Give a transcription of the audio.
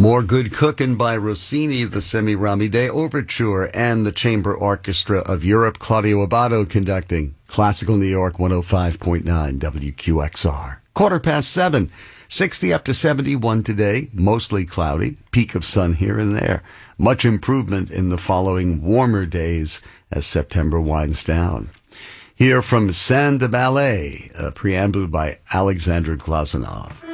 More good cooking by Rossini, the Semiramide Overture, and the Chamber Orchestra of Europe. Claudio Abbado conducting. Classical New York 105.9 WQXR. 7:15. 60 up to 71 today. Mostly cloudy. Peak of sun here and there. Much improvement in the following warmer days as September winds down. Here from Sainte de Ballet, a preamble by Alexander Glazunov.